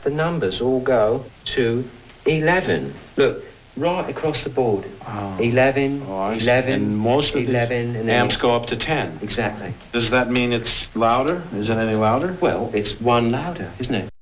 the numbers all go to 11. Look, right across the board. 11, Oh, I see. 11, And most of 11, the and then amps go up to 10. Exactly. Does that mean it's louder? Is it any louder? Well, it's one louder, isn't it?